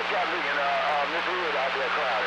got me and Miss Wood out there crying.